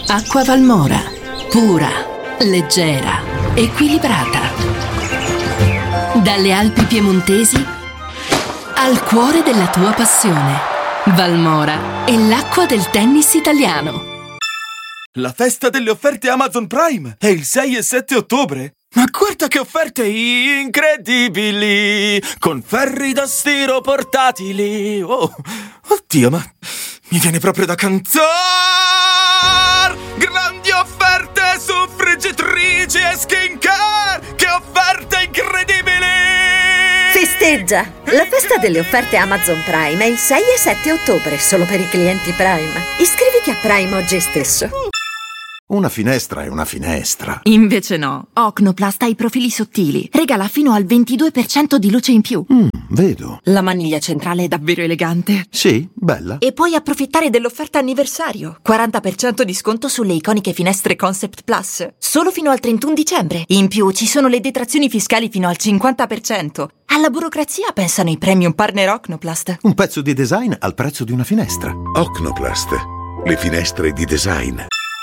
Acqua Valmora. Pura, leggera, equilibrata. Dalle Alpi piemontesi al cuore della tua passione. Valmora è l'acqua del tennis italiano. La festa delle offerte Amazon Prime è il 6 e 7 ottobre. Ma guarda che offerte incredibili! Con ferri da stiro portatili. Oh, oddio, ma mi viene proprio da cantare! Grandi offerte su friggitrici e skincare! Che offerte incredibili! Festeggia! La festa delle offerte Amazon Prime è il 6 e 7 ottobre, solo per i clienti Prime. Iscriviti a Prime oggi stesso. Una finestra è una finestra. Invece no. Ocnoplast ha i profili sottili. Regala fino al 22% di luce in più. Vedo. La maniglia centrale è davvero elegante. Sì, bella. E puoi approfittare dell'offerta anniversario. 40% di sconto sulle iconiche finestre Concept Plus. Solo fino al 31 dicembre. In più ci sono le detrazioni fiscali fino al 50%. Alla burocrazia pensano i premium partner Ocnoplast. Un pezzo di design al prezzo di una finestra. Ocnoplast. Le finestre di design.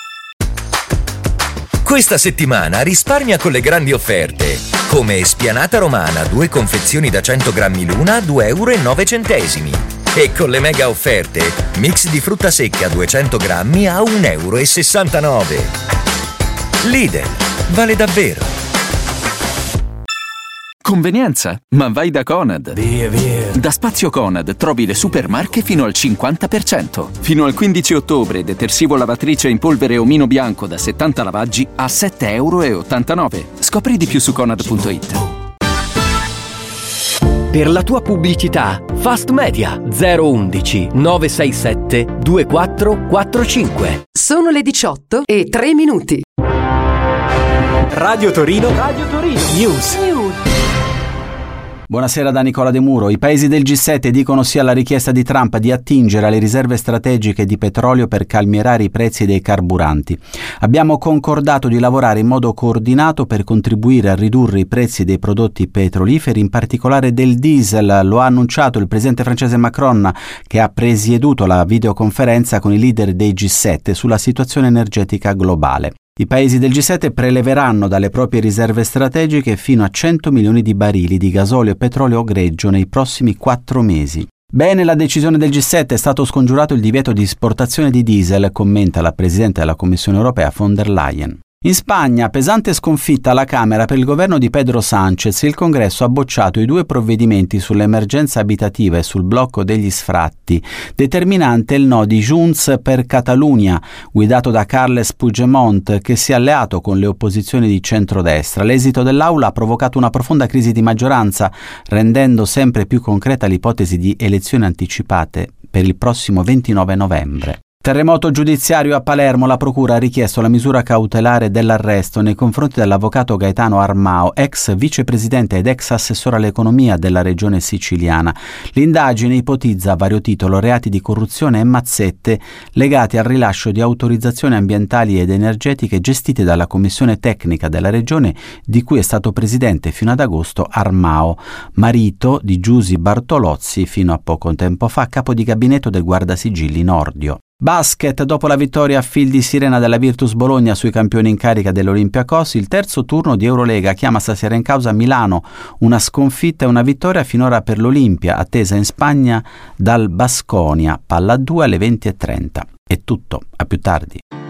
Questa settimana risparmia con le grandi offerte. Come spianata romana, 2 confezioni da 100 grammi l'una a 2,09 €. E con le mega offerte, mix di frutta secca 200 grammi a 1,69 €. Lidl, vale davvero. Convenienza? Ma vai da Conad. Via. Da Spazio Conad trovi le supermarche fino al 50%. Fino al 15 ottobre detersivo lavatrice in polvere omino bianco da 70 lavaggi a 7,89 €. Scopri di più su Conad.it. Per la tua pubblicità, Fast Media 011 967 2445. Sono le 18:03. Radio Torino News. Buonasera da Nicola De Muro. I paesi del G7 dicono sì alla richiesta di Trump di attingere alle riserve strategiche di petrolio per calmierare i prezzi dei carburanti. Abbiamo concordato di lavorare in modo coordinato per contribuire a ridurre i prezzi dei prodotti petroliferi, in particolare del diesel. Lo ha annunciato il presidente francese Macron, che ha presieduto la videoconferenza con i leader dei G7 sulla situazione energetica globale. I paesi del G7 preleveranno dalle proprie riserve strategiche fino a 100 milioni di barili di gasolio e petrolio greggio nei prossimi 4 mesi. Bene la decisione del G7, è stato scongiurato il divieto di esportazione di diesel, commenta la Presidente della Commissione europea von der Leyen. In Spagna, pesante sconfitta alla Camera per il governo di Pedro Sánchez. Il Congresso ha bocciato i 2 provvedimenti sull'emergenza abitativa e sul blocco degli sfratti. Determinante il no di Junts per Catalunya, guidato da Carles Puigdemont, che si è alleato con le opposizioni di centrodestra. L'esito dell'Aula ha provocato una profonda crisi di maggioranza, rendendo sempre più concreta l'ipotesi di elezioni anticipate per il prossimo 29 novembre. Terremoto giudiziario a Palermo. La procura ha richiesto la misura cautelare dell'arresto nei confronti dell'avvocato Gaetano Armao, ex vicepresidente ed ex assessore all'economia della regione siciliana. L'indagine ipotizza a vario titolo reati di corruzione e mazzette legati al rilascio di autorizzazioni ambientali ed energetiche gestite dalla commissione tecnica della regione, di cui è stato presidente fino ad agosto Armao, marito di Giusy Bartolozzi, fino a poco tempo fa capo di gabinetto del Guardasigilli Nordio. Basket, dopo la vittoria a fil di sirena della Virtus Bologna sui campioni in carica dell'Olympiacos, il terzo turno di Eurolega chiama stasera in causa Milano, una sconfitta e una vittoria finora per l'Olimpia, attesa in Spagna dal Baskonia, palla 2 alle 20:30. È tutto, a più tardi.